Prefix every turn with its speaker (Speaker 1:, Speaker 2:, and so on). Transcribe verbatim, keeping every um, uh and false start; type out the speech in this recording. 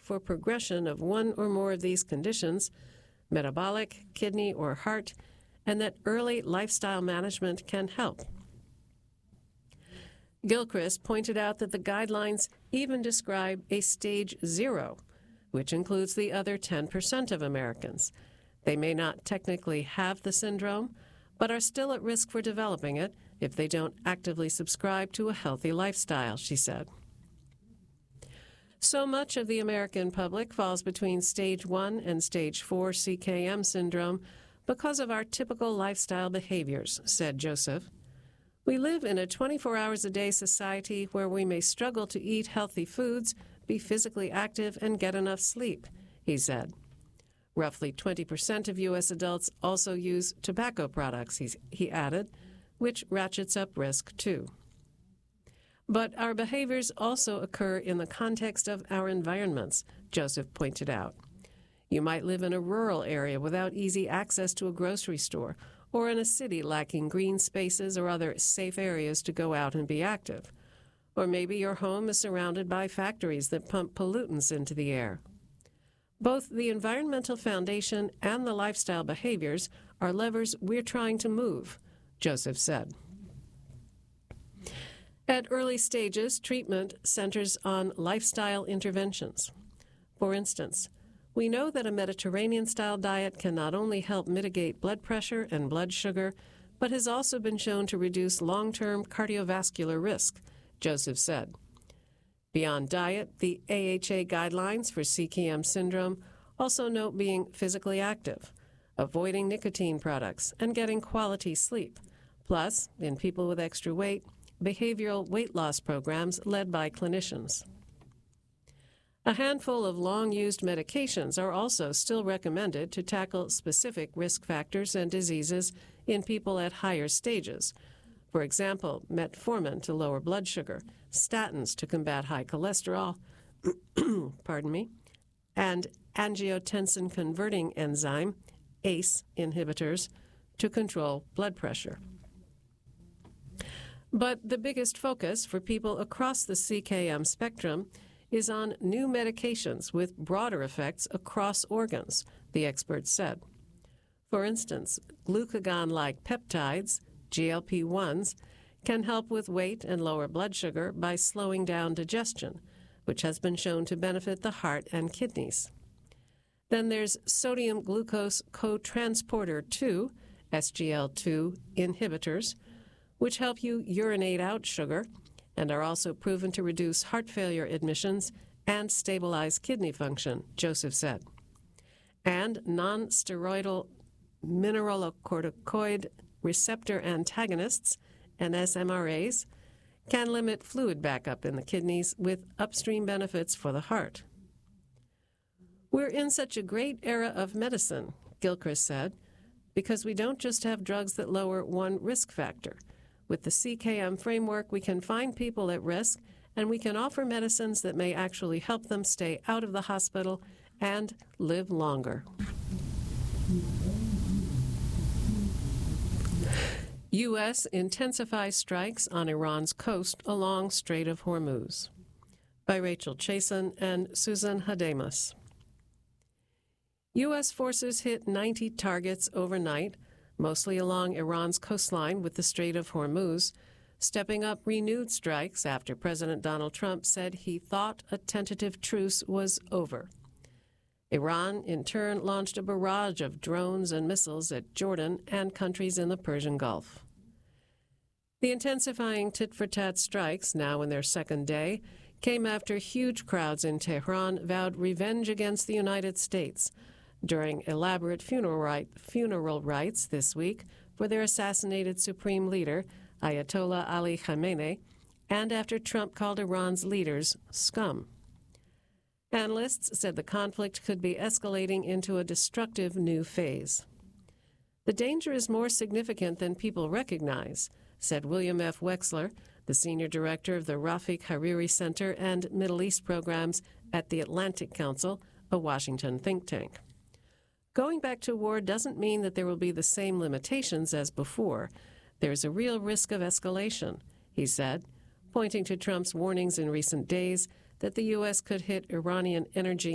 Speaker 1: for progression of one or more of these conditions, metabolic, kidney, or heart, and that early lifestyle management can help. Gilchrist pointed out that the guidelines even describe a stage zero, which includes the other ten percent of Americans. They may not technically have the syndrome, but are still at risk for developing it if they don't actively subscribe to a healthy lifestyle, she said. So much of the American public falls between stage one and stage four C K M syndrome because of our typical lifestyle behaviors, said Joseph. We live in a twenty-four hours a day society where we may struggle to eat healthy foods, be physically active, and get enough sleep, he said. Roughly twenty percent of U S adults also use tobacco products, he, he added, which ratchets up risk too. But our behaviors also occur in the context of our environments, Joseph pointed out. You might live in a rural area without easy access to a grocery store, or in a city lacking green spaces or other safe areas to go out and be active. Or maybe your home is surrounded by factories that pump pollutants into the air. Both the environmental foundation and the lifestyle behaviors are levers we're trying to move, Joseph said. At early stages, treatment centers on lifestyle interventions. For instance, we know that a Mediterranean-style diet can not only help mitigate blood pressure and blood sugar, but has also been shown to reduce long-term cardiovascular risk, Joseph said. Beyond diet, the A H A guidelines for C K M syndrome also note being physically active, avoiding nicotine products, and getting quality sleep. Plus, in people with extra weight, behavioral weight loss programs led by clinicians. A handful of long-used medications are also still recommended to tackle specific risk factors and diseases in people at higher stages. For example, metformin to lower blood sugar, statins to combat high cholesterol, pardon me, and angiotensin-converting enzyme, A C E inhibitors, to control blood pressure. But the biggest focus for people across the C K M spectrum is on new medications with broader effects across organs, the experts said. For instance, glucagon-like peptides, G L P ones, can help with weight and lower blood sugar by slowing down digestion, which has been shown to benefit the heart and kidneys. Then there's sodium glucose cotransporter two, S G L two inhibitors, which help you urinate out sugar and are also proven to reduce heart failure admissions and stabilize kidney function, Joseph said. And non-steroidal mineralocorticoid receptor antagonists, N S M R As, can limit fluid backup in the kidneys with upstream benefits for the heart. We're in such a great era of medicine, Gilchrist said, because we don't just have drugs that lower one risk factor. With the C K M framework, we can find people at risk, and we can offer medicines that may actually help them stay out of the hospital and live longer. U S intensifies strikes on Iran's coast along Strait of Hormuz. By Rachel Chasen and Susan Hademas. U S forces hit ninety targets overnight, mostly along Iran's coastline with the Strait of Hormuz, stepping up renewed strikes after President Donald Trump said he thought a tentative truce was over. Iran, in turn, launched a barrage of drones and missiles at Jordan and countries in the Persian Gulf. The intensifying tit-for-tat strikes, now in their second day, came after huge crowds in Tehran vowed revenge against the United States during elaborate funeral, rite, funeral rites this week for their assassinated supreme leader, Ayatollah Ali Khamenei, and after Trump called Iran's leaders scum. Analysts said the conflict could be escalating into a destructive new phase. The danger is more significant than people recognize, said William F. Wexler, the senior director of the Rafik Hariri Center and Middle East programs at the Atlantic Council, a Washington think tank. Going back to war doesn't mean that there will be the same limitations as before. There's a real risk of escalation, he said, pointing to Trump's warnings in recent days that the U S could hit Iranian energy